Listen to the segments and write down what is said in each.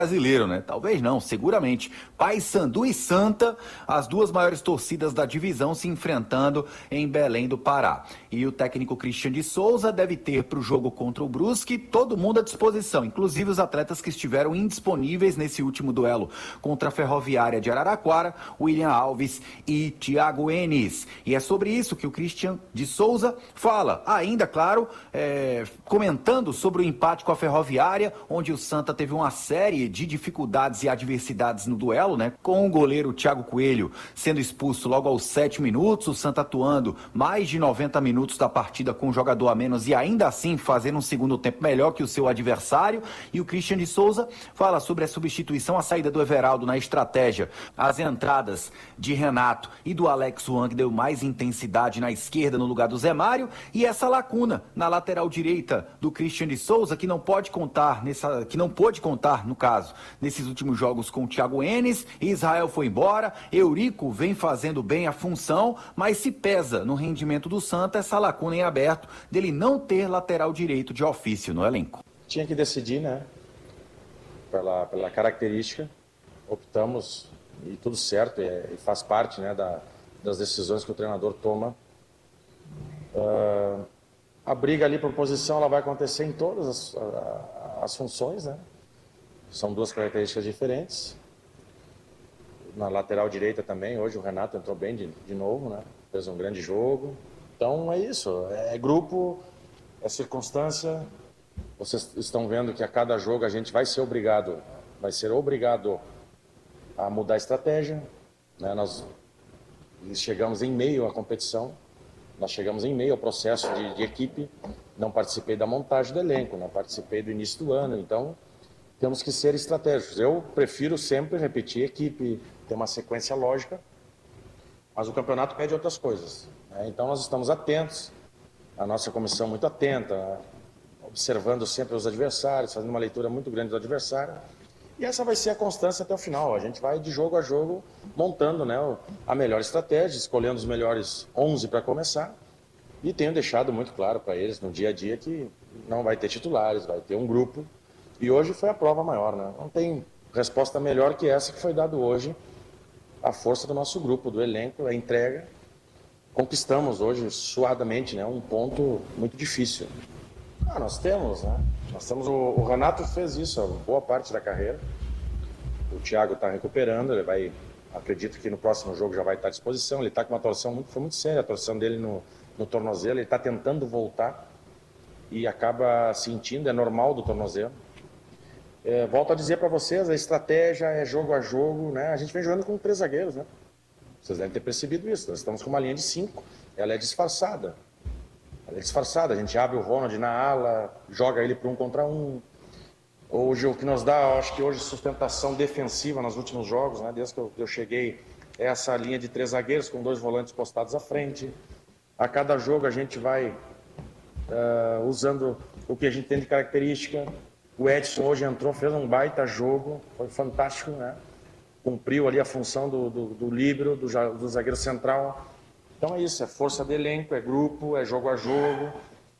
brasileiro, né? Talvez não, seguramente. Paysandu e Santa, as duas maiores torcidas da divisão se enfrentando em Belém do Pará. E o técnico Christian de Souza deve ter para o jogo contra o Brusque todo mundo à disposição, inclusive os atletas que estiveram indisponíveis nesse último duelo contra a Ferroviária de Araraquara, William Alves e Thiago Enes. E é sobre isso que o Christian de Souza fala, ainda, claro, comentando sobre o empate com a Ferroviária, onde o Santa teve uma série de dificuldades e adversidades no duelo, né? Com o goleiro Thiago Coelho sendo expulso logo aos 7 minutos, o Santa atuando mais de 90 minutos da partida com um jogador a menos e ainda assim fazendo um segundo tempo melhor que o seu adversário. E o Christian de Souza fala sobre a substituição, a saída do Everaldo na estratégia, as entradas de Renato e do Alex Wang deu mais intensidade na esquerda no lugar do Zé Mário, e essa lacuna na lateral direita do Christian de Souza que não pôde contar, no caso, nesses últimos jogos com o Thiago Enes. Israel foi embora, Eurico vem fazendo bem a função, mas se pesa no rendimento do Santa essa lacuna em aberto dele não ter lateral direito de ofício no elenco. Tinha que decidir, né? Pela característica, optamos, e tudo certo, e faz parte, né, das decisões que o treinador toma. A briga ali por posição ela vai acontecer em todas as funções, né? São duas características diferentes. Na lateral direita também, hoje o Renato entrou bem de novo, né? Fez um grande jogo. Então é isso, é grupo, é circunstância. Vocês estão vendo que a cada jogo a gente vai ser obrigado a mudar a estratégia, né? Nós chegamos em meio à competição, nós chegamos em meio ao processo de equipe, não participei da montagem do elenco, não participei do início do ano, então temos que ser estratégicos. Eu prefiro sempre repetir equipe, ter uma sequência lógica, mas o campeonato pede outras coisas, né? Então nós estamos atentos, a nossa comissão muito atenta, observando sempre os adversários, fazendo uma leitura muito grande do adversário. E essa vai ser a constância até o final. A gente vai de jogo a jogo montando, né, a melhor estratégia, escolhendo os melhores 11 para começar. E tenho deixado muito claro para eles no dia a dia que não vai ter titulares, vai ter um grupo. E hoje foi a prova maior, né? Não tem resposta melhor que essa que foi dada hoje. A força do nosso grupo, do elenco, a entrega. Conquistamos hoje, suadamente, né, um ponto muito difícil. Nós temos, né? O Renato fez isso a boa parte da carreira. O Thiago está recuperando, acredito que no próximo jogo já vai estar à disposição. Ele está com uma torção foi muito séria, a torção dele no tornozelo. Ele está tentando voltar e acaba sentindo, é normal do tornozelo. Volto a dizer para vocês, a estratégia é jogo a jogo, né? A gente vem jogando com 3 zagueiros, né? Vocês devem ter percebido isso. Nós estamos com uma linha de 5, ela é disfarçada. A gente abre o Ronald na ala, joga ele para 1 contra 1. Hoje, o que nos dá, acho que hoje, sustentação defensiva nos últimos jogos, né? Desde que eu cheguei, é essa linha de 3 zagueiros com 2 volantes postados à frente. A cada jogo a gente vai usando o que a gente tem de característica. O Edson hoje entrou, fez um baita jogo, foi fantástico, né? Cumpriu ali a função do líbero, do zagueiro central. Então é isso, é força de elenco, é grupo, é jogo a jogo.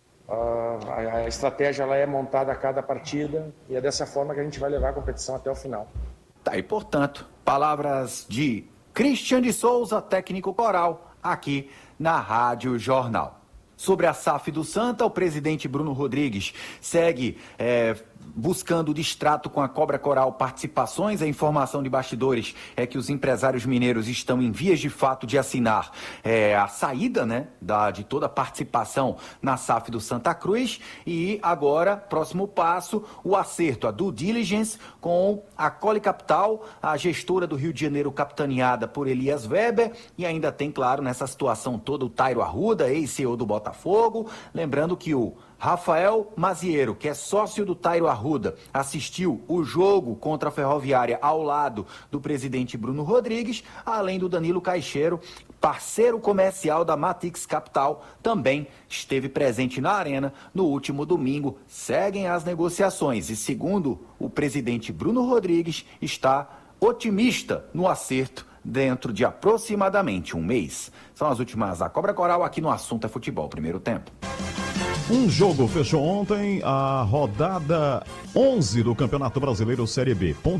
A estratégia ela é montada a cada partida e é dessa forma que a gente vai levar a competição até o final. Tá, e portanto, palavras de Christian de Souza, técnico coral, aqui na Rádio Jornal. Sobre a SAF do Santa, o presidente Bruno Rodrigues segue buscando distrato com a Cobra Coral participações. A informação de bastidores é que os empresários mineiros estão em vias de fato de assinar a saída, né, de toda a participação na SAF do Santa Cruz. E agora, próximo passo, o acerto, a due diligence com a Cole Capital, a gestora do Rio de Janeiro capitaneada por Elias Weber. E ainda tem, claro, nessa situação toda o Tairo Arruda, ex-CEO do Botafogo. Lembrando que o Rafael Maziero, que é sócio do Tairo Arruda, assistiu o jogo contra a Ferroviária ao lado do presidente Bruno Rodrigues, além do Danilo Caixeiro, parceiro comercial da Matix Capital, também esteve presente na arena no último domingo. Seguem as negociações e, segundo o presidente Bruno Rodrigues, está otimista no acerto dentro de aproximadamente um mês. São as últimas da Cobra Coral aqui no Assunto é Futebol, primeiro tempo. Um jogo fechou ontem a rodada 11 do Campeonato Brasileiro Série B.